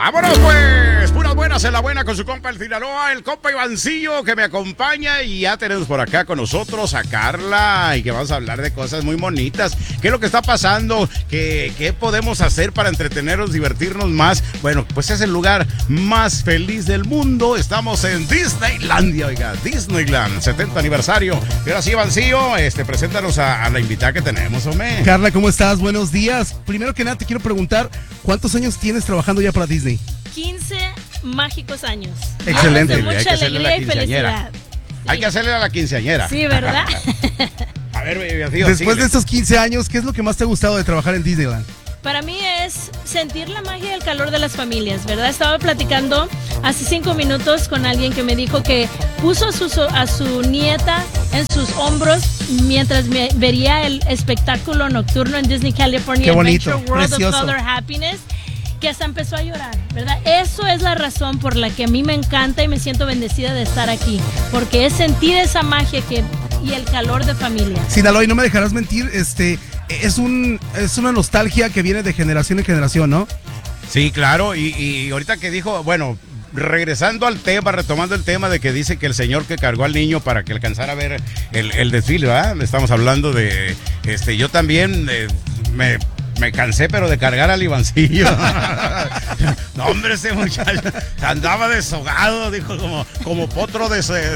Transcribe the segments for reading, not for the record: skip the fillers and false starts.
Vámonos pues, puras buenas en la buena con su compa el Sinaloa, el compa Ivancillo que me acompaña y ya tenemos por acá con nosotros a Carla y que vamos a hablar de cosas muy bonitas. ¿Qué es lo que está pasando? ¿Qué podemos hacer para entretenernos, divertirnos más? Bueno, pues es el lugar más feliz del mundo. Estamos en Disneylandia, oiga, Disneyland, 70 aniversario. Y ahora sí, Ivancillo, preséntanos a la invitada que tenemos, hombre. Carla, ¿cómo estás? Buenos días. Primero que nada te quiero preguntar, ¿cuántos años tienes trabajando ya para Disney? 15 mágicos años. Excelente. De mucha alegría y felicidad. Hay que hacerle a la quinceañera. Sí, ¿verdad? A ver, Ivancillo, después de estos 15 años, ¿qué es lo que más te ha gustado de trabajar en Disneyland? Para mí es sentir la magia y el calor de las familias, ¿verdad? Estaba platicando hace 5 minutos con alguien que me dijo que puso a su nieta en sus hombros mientras vería el espectáculo nocturno en Disney California. Qué bonito, Adventure World precioso. of Color Happiness, que hasta empezó a llorar, ¿verdad? Eso es la razón por la que a mí me encanta y me siento bendecida de estar aquí, porque es sentir esa magia y el calor de familia. Sinaloa, y no me dejarás mentir, es una nostalgia que viene de generación en generación, ¿no? Sí, claro, y ahorita que dijo, bueno, regresando al tema, retomando el tema de que dice que el señor que cargó al niño para que alcanzara a ver el desfile, ¿verdad? Estamos hablando de, yo también me cansé, pero de cargar al Ivancillo. No, hombre, ese muchacho andaba deshogado, dijo, como potro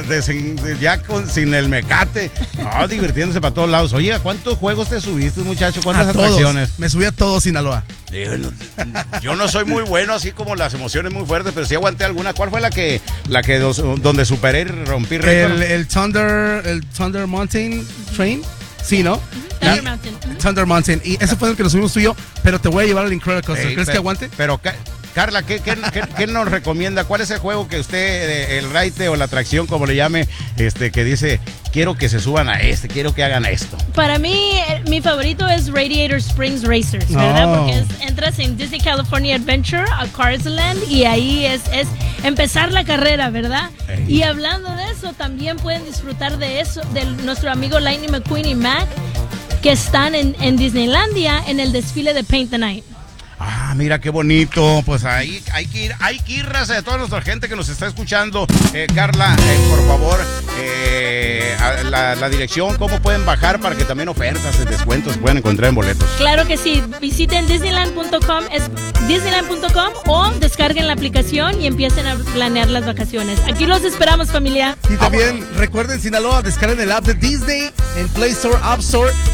sin el mecate. No, divirtiéndose para todos lados. Oye, ¿cuántos juegos te subiste, muchacho? ¿Cuántas atracciones? Me subí a todos, Sinaloa. Yo no soy muy bueno, así como las emociones muy fuertes, pero sí aguanté alguna. ¿Cuál fue la que donde superé y rompí récord? El Thunder Mountain Train, sí, ¿no? Thunder Mountain. Thunder Mountain. Y ese fue el que nos subimos tú y yo, pero te voy a llevar al Incredicoaster. ¿Crees que aguante? Pero, Carla, ¿qué nos recomienda? ¿Cuál es el juego que usted, el ride o la atracción, como le llame, que dice, quiero que se suban a quiero que hagan esto? Para mí, mi favorito es Radiator Springs Racers, ¿verdad? Oh. Porque entras en Disney California Adventure, a Cars Land, y ahí es empezar la carrera, ¿verdad? Hey. Y hablando de eso, también pueden disfrutar de eso, de nuestro amigo Lightning McQueen y Mac, que están en Disneylandia en el desfile de Paint the Night. Ah, mira qué bonito. Pues ahí hay que ir, raza, de toda nuestra gente que nos está escuchando. Carla, por favor, la dirección, cómo pueden bajar para que también ofertas de descuentos se puedan encontrar en boletos. Claro que sí, visiten Disneyland.com, es Disneyland.com, o descarguen la aplicación y empiecen a planear las vacaciones. Aquí los esperamos, familia. Y también recuerden, Sinaloa, descarguen el app de Disney en Play Store, App Store.